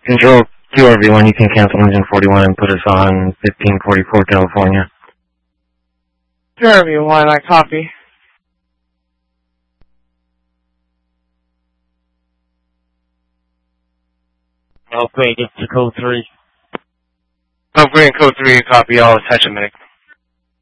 Control QRV1, you can cancel engine 41 and put us on 1544 California. QRV1, I copy. Upgrade it to code 3. Upgrade code 3, copy all, attach a medic.